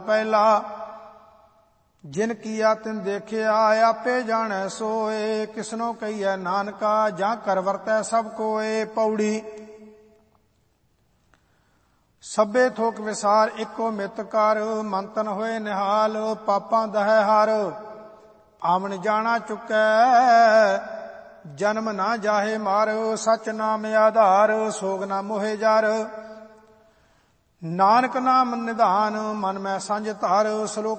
ਪਹਿਲਾ। ਜਿਨ ਕੀਆ ਤਿਨ ਦੇਖਿਆ ਆਪੇ ਜਾਣੈ ਸੋਏ। ਕਿਸਨੋ ਕਹੀਐ ਨਾਨਕਾ ਜਾਂ ਕਰ ਵਰਤੈ ਸਭ ਕੋਏ। ਪੌੜੀ। ਸਭੇ ਥੋਕ ਵਿਸਾਰ ਇੱਕੋ ਮਿਤ ਕਰ। ਮਨ ਤਨ ਹੋਏ ਨਿਹਾਲ ਪਾਪਾਂ ਦਹੈ ਹਰ। ਆਵਣ ਜਾਣਾ ਚੁੱਕੈ ਜਨਮ ਨਾ ਜਾਹੇ ਮਰ। ਸਚ ਨਾਮ ਆਧਾਰ ਸੋਗ ਨਾ ਮੋਹੇ ਜਰ। ਨਾਨਕ ਨਾਮ ਨਿਧਾਨ ਮਨ ਮੈਂ ਸਾਂਝ ਧਰ। ਸ਼ਲੋਕ